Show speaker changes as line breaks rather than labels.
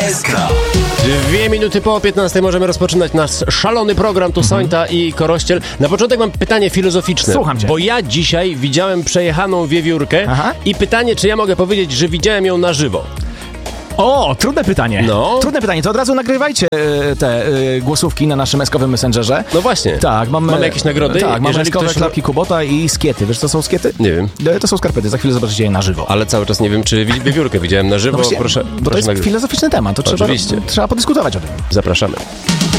SK.
2 minuty po 15 możemy rozpoczynać nasz szalony program, tu Sońta i Korościel. Na początek mam pytanie filozoficzne.
Słucham cię.
Bo ja dzisiaj widziałem przejechaną wiewiórkę i pytanie, czy ja mogę powiedzieć, że widziałem ją na żywo.
O, trudne pytanie.
No.
Trudne pytanie, to od razu nagrywajcie te głosówki na naszym eskowym Messengerze.
No właśnie.
Tak, mamy
jakieś nagrody?
Tak, mamy
Jeżeli
eskowe
ktoś...
klapki Kubota i skiety. Wiesz, co są skiety?
Nie wiem.
To są skarpety, za chwilę zobaczycie je na żywo.
Ale cały czas nie wiem, czy wiewiórkę widziałem na żywo.
No właśnie,
proszę,
bo to jest
nagrywać.
filozoficzny temat, to
Oczywiście.
trzeba podyskutować o tym.
Zapraszamy.